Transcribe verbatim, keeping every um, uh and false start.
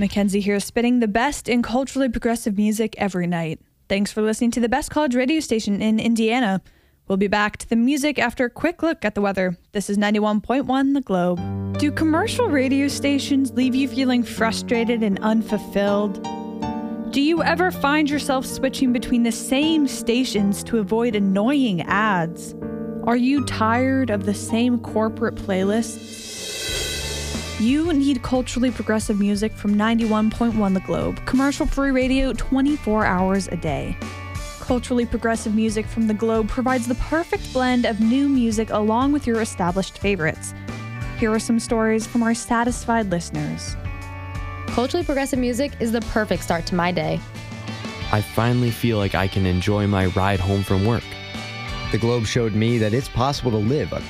Mackenzie here, spinning the best in culturally progressive music every night. Thanks for listening to the best college radio station in Indiana. We'll be back to the music after a quick look at the weather. This is ninety-one point one The Globe. Do commercial radio stations leave you feeling frustrated and unfulfilled? Do you ever find yourself switching between the same stations to avoid annoying ads? Are you tired of the same corporate playlists? You need culturally progressive music from ninety-one point one The Globe, commercial-free radio twenty-four hours a day. Culturally progressive music from The Globe provides the perfect blend of new music along with your established favorites. Here are some stories from our satisfied listeners. Culturally progressive music is the perfect start to my day. I finally feel like I can enjoy my ride home from work. The Globe showed me that it's possible to live a